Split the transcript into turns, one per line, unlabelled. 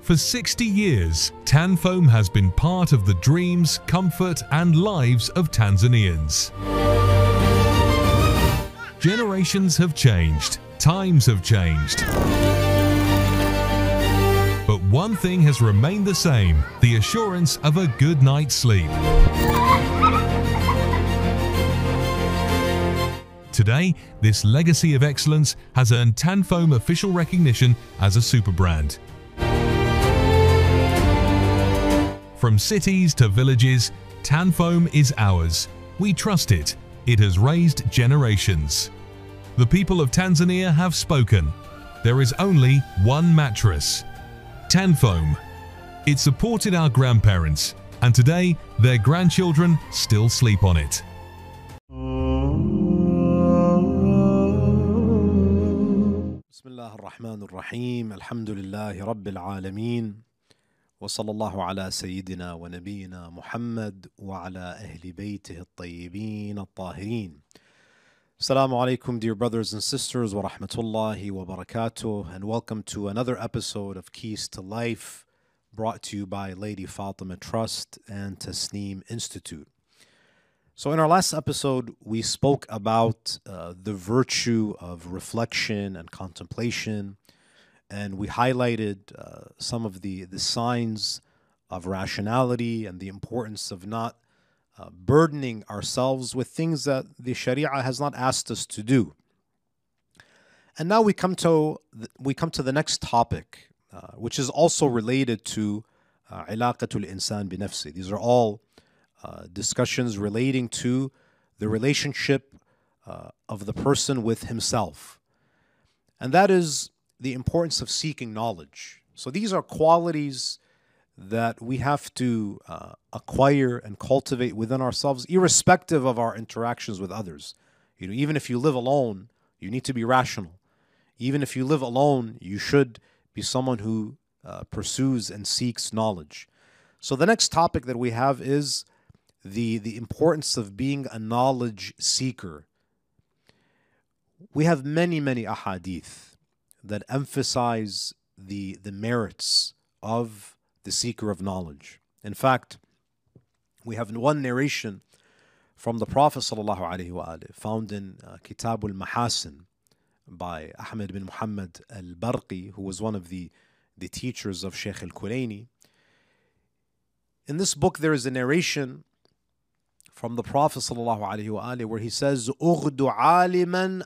For 60 years, Tanfoam has been part of the dreams, comfort and lives of Tanzanians. Generations have changed, times have changed. But one thing has remained the same, the assurance of a good night's sleep. Today, this legacy of excellence has earned Tanfoam official recognition as a super brand. From cities to villages, Tanfoam is ours. We trust it. It has raised generations. The people of Tanzania have spoken. There is only one mattress, Tanfoam. It supported our grandparents, and today their grandchildren still sleep on it.
Bismillah ar-Rahman ar-Rahim. Alhamdulillahi Rabbil Alameen. وصلى الله على سيدنا ونبينا محمد وعلى أهل بيته الطيبين الطاهرين. Assalamu alaikum, dear brothers and sisters, wa rahmatullahi wa barakatuh, and welcome to another episode of Keys to Life, brought to you by Lady Fatima Trust and Tasneem Institute. So in our last episode, we spoke about the virtue of reflection and contemplation, and we highlighted some of the signs of rationality and the importance of not burdening ourselves with things that the Sharia has not asked us to do. And now we come to the next topic, which is also related to ilaqatul insan bi nafsi. These are all discussions relating to the relationship of the person with himself. And that is the importance of seeking knowledge. So these are qualities that we have to acquire and cultivate within ourselves, irrespective of our interactions with others. You know, even if you live alone, you need to be rational. Even if you live alone, you should be someone who pursues and seeks knowledge. So the next topic that we have is the importance of being a knowledge seeker. We have many ahadith that emphasize the merits of the seeker of knowledge. In fact, we have one narration from the Prophet ﷺ found in Kitab al-Mahasin by Ahmed bin Muhammad al-Barqi, who was one of the teachers of Sheikh al-Kulayni. In this book, there is a narration from the Prophet ﷺ where he says, "Ughdu aliman